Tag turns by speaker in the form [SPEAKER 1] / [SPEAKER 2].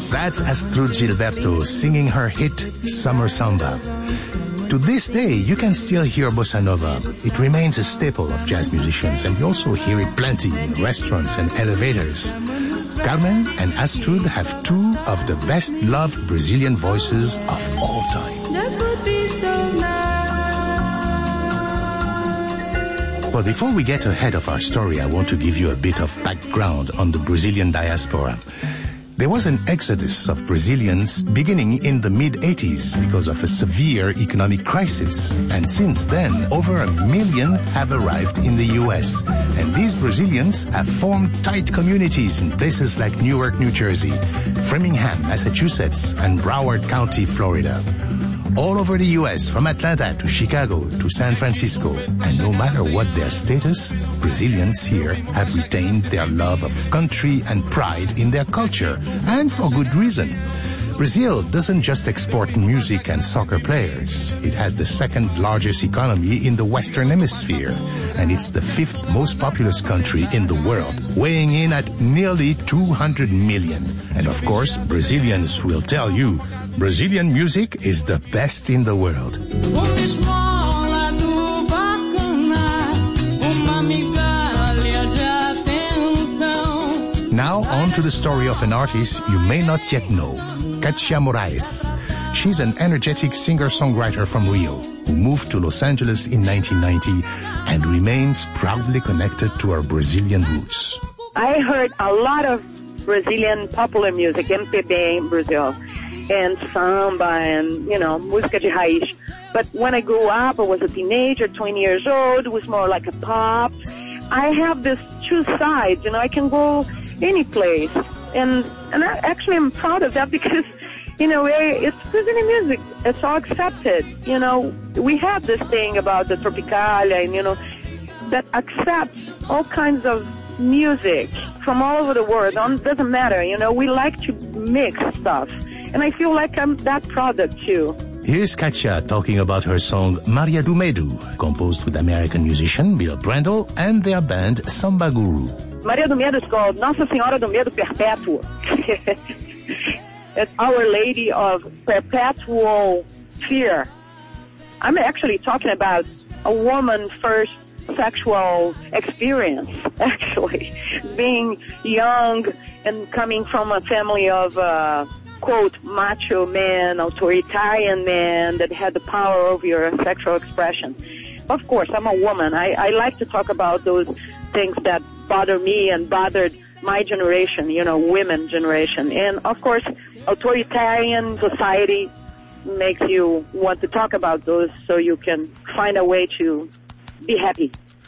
[SPEAKER 1] That's Astrud Gilberto singing her hit, Summer Samba. To this day, you can still hear bossa nova. It remains a staple of jazz musicians, and you also hear it plenty in restaurants and elevators. Carmen and Astrud have two of the best-loved Brazilian voices of all time.
[SPEAKER 2] That would be so nice.
[SPEAKER 1] But before we get ahead of our story, I want to give you a bit of background on the Brazilian diaspora. There was an exodus of Brazilians beginning in the mid-80s because of a severe economic crisis. And since then, over 1 million have arrived in the U.S. And these Brazilians have formed tight communities in places like Newark, New Jersey, Framingham, Massachusetts, and Broward County, Florida. All over the U.S., from Atlanta to Chicago to San Francisco. And no matter what their status, Brazilians here have retained their love of country and pride in their culture, and for good reason. Brazil doesn't just export music and soccer players. It has the second largest economy in the Western Hemisphere, and it's the fifth most populous country in the world, weighing in at nearly 200 million. And of course, Brazilians will tell you, Brazilian music is the best in the world. Now on to the story of an artist you may not yet know, Katia Moraes. She's an energetic singer-songwriter from Rio who moved to Los Angeles in 1990 and remains proudly connected to her Brazilian roots.
[SPEAKER 3] I heard a lot of Brazilian popular music, MPB in Brazil, and samba and, música de raiz. But when I grew up, I was a teenager, 20 years old, it was more like a pop. I have this two sides, I can go any place. And I am proud of that because, it's Brazilian music. It's all accepted. We have this thing about the Tropicalia and, that accepts all kinds of music from all over the world. It doesn't matter, we like to mix stuff. And I feel like I'm that product too.
[SPEAKER 1] Here's Katia talking about her song Maria do Medo, composed with American musician Bill Brandel and their band Samba Guru.
[SPEAKER 3] Maria do Medo is called Nossa Senhora do Medo Perpétuo. It's Our Lady of Perpetual Fear. I'm actually talking about a woman's first sexual experience, actually. Being young and coming from a family of, quote, macho man, authoritarian man that had the power over your sexual expression. Of course, I'm a woman. I like to talk about those things that bother me and bothered my generation, women generation. And of course, authoritarian society makes you want to talk about those so you can find a way to be happy.